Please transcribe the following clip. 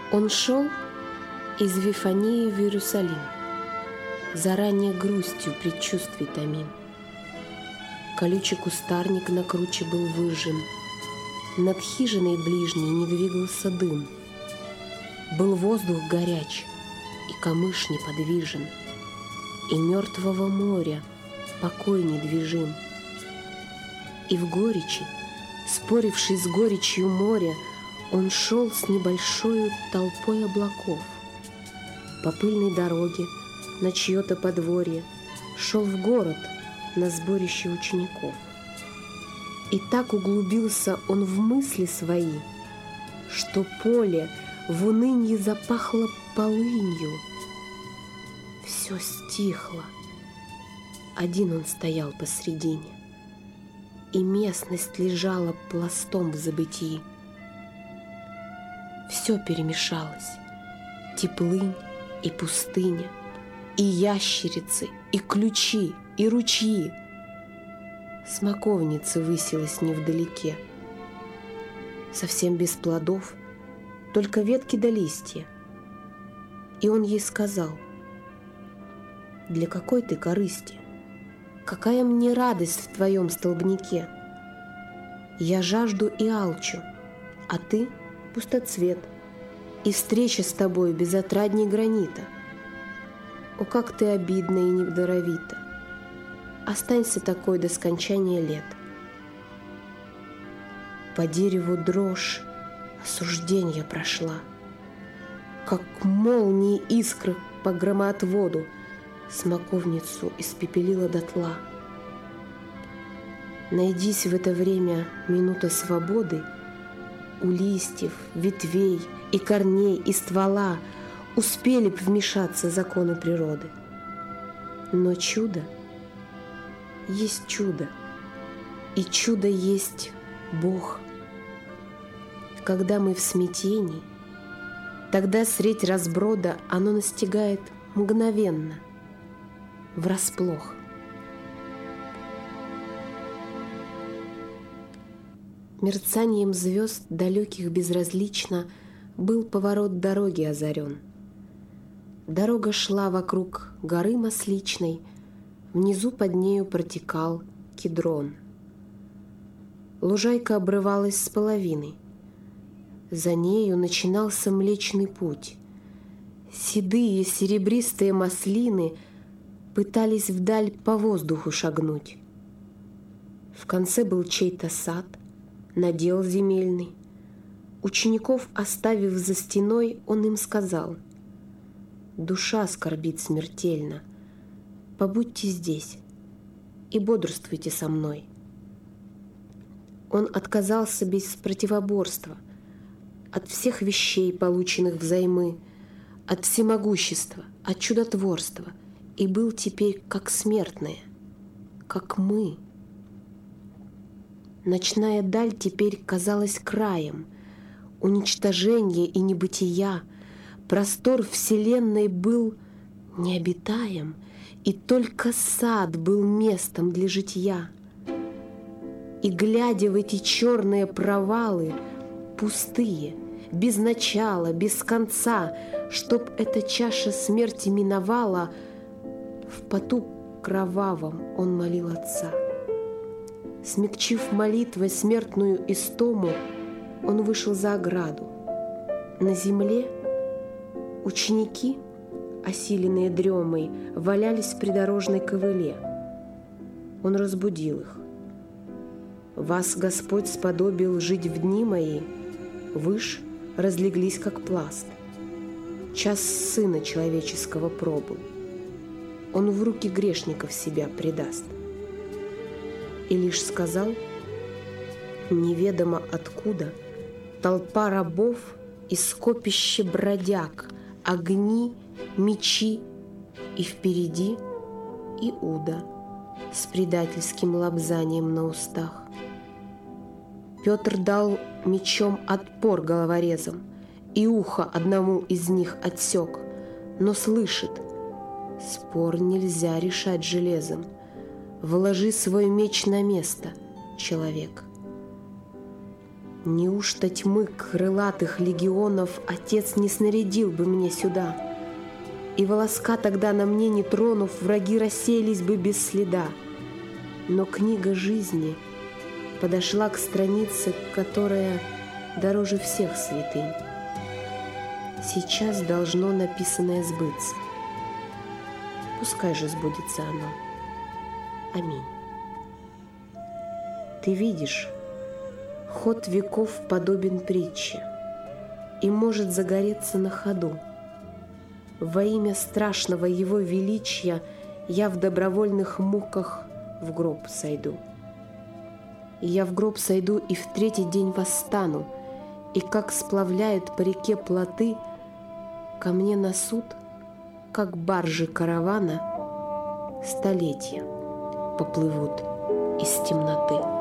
Он шел из Вифании в Иерусалим, заранее грустью предчувствий томим. Колючий кустарник на круче был выжжен, над хижиной ближней не двигался дым. Был воздух горяч, и камыш неподвижен, и мертвого моря покой недвижим. И в горечи, споривший с горечью моря, он шел с небольшой толпой облаков. По пыльной дороге на чье-то подворье шел в город на сборище учеников. И так углубился он в мысли свои, что поле в унынье запахло полынью. Все стихло. Один он стоял посредине, и местность лежала пластом в забытии. Все перемешалось: теплынь и пустыня, и ящерицы, и ключи, и ручьи. Смоковница высилась невдалеке, совсем без плодов, только ветки да листья. И он ей сказал: «Для какой ты корысти? Какая мне радость в твоем столбнике? Я жажду и алчу, а ты — пустоцвет, и встреча с тобой безотрадней гранита. О, как ты обидна и недаровита! Останься такой до скончания лет». По дереву дрожь осужденья прошла, как молнии искры по громоотводу смоковницу испепелила дотла. Найдись в это время минута свободы, у листьев, ветвей и корней и ствола успели б вмешаться законы природы. Но чудо есть чудо, и чудо есть Бог. Когда мы в смятении, тогда средь разброда оно настигает мгновенно, врасплох. Мерцанием звезд далеких безразлично был поворот дороги озарен. Дорога шла вокруг горы Масличной, внизу под нею протекал Кедрон. Лужайка обрывалась с половиной. За нею начинался Млечный Путь. Седые серебристые маслины пытались вдаль по воздуху шагнуть. В конце был чей-то сад, надел земельный. Учеников оставив за стеной, он им сказал: «Душа скорбит смертельно, побудьте здесь и бодрствуйте со мной». Он отказался без противоборства от всех вещей, полученных взаймы, от всемогущества, от чудотворства, и был теперь как смертные, как мы. Ночная даль теперь казалась краем, уничтожения и небытия. Простор вселенной был необитаем, и только сад был местом для житья. И, глядя в эти черные провалы, пустые, без начала, без конца, чтоб эта чаша смерти миновала, в поту кровавом он молил Отца. Смягчив молитвой смертную истому, он вышел за ограду. На земле ученики, осиленные дремой, валялись в придорожной ковыле. Он разбудил их: «Вас Господь сподобил жить в дни мои, вы ж разлеглись, как пласт. Час Сына Человеческого пробыл, Он в руки грешников себя предаст». И лишь сказал, неведомо откуда, толпа рабов и скопище бродяг, огни, мечи, и впереди Иуда с предательским лобзанием на устах. Петр дал мечом отпор головорезам, и ухо одному из них отсек, но слышит: спор нельзя решать железом. Вложи свой меч на место, человек. Неужто тьмы крылатых легионов Отец не снарядил бы мне сюда? И волоска тогда на мне не тронув, враги рассеялись бы без следа. Но книга жизни подошла к странице, которая дороже всех святынь. Сейчас должно написанное сбыться. Пускай же сбудется оно. Аминь. Ты видишь, ход веков подобен притче и может загореться на ходу. Во имя страшного его величия я в добровольных муках в гроб сойду. И я в гроб сойду и в третий день восстану, и как сплавляют по реке плоты, ко мне на суд, как баржи каравана, столетия поплывут из темноты.